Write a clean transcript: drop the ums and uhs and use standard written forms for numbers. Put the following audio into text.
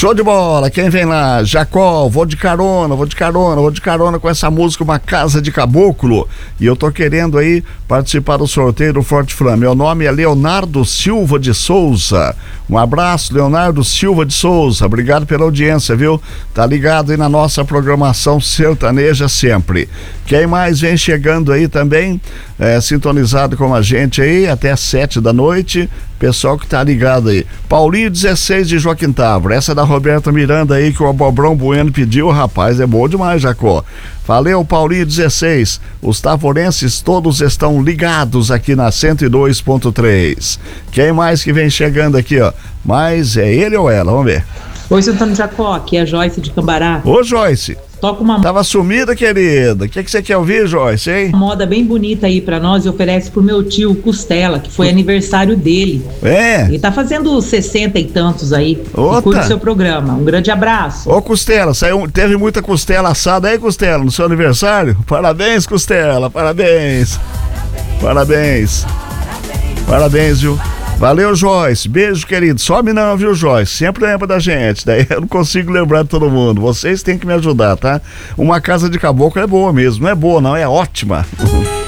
Show de bola, quem vem lá? Jacó, vou de carona com essa música, Uma Casa de Caboclo. E eu tô querendo aí participar do sorteio do Forte Flam. Meu nome é Leonardo Silva de Souza. Um abraço, Leonardo Silva de Souza. Obrigado pela audiência, viu? Tá ligado aí na nossa programação sertaneja sempre. Quem mais vem chegando aí também, sintonizado com a gente aí até 7 da noite. Pessoal que tá ligado aí. Paulinho 16 de Joaquim Távora. Essa é da Roberta Miranda aí que o Abobrão Bueno pediu, rapaz, é bom demais, Jacó. Valeu, Paulinho 16. Os tavorenses todos estão ligados aqui na 102.3. Quem mais que vem chegando aqui, ó? Mas é ele ou ela? Vamos ver. Oi, seu Antônio Jacó, aqui é a Joyce de Cambará. Ô, Joyce. Toca uma Tava sumida, querida. O que você quer ouvir, Joyce, hein? Uma moda bem bonita aí pra nós e oferece pro meu tio Costela, que foi aniversário dele. É? Ele tá fazendo 60 e tantos aí. Ota. Curte o seu programa. Um grande abraço. Ô, Costela, teve muita costela assada aí, Costela, no seu aniversário? Parabéns, Costela, parabéns. Parabéns. Parabéns, viu? Valeu, Joyce. Beijo, querido. Some não, viu, Joyce? Sempre lembra da gente. Daí eu não consigo lembrar de todo mundo. Vocês têm que me ajudar, tá? Uma Casa de Caboclo é boa mesmo. Não é boa, não. É ótima.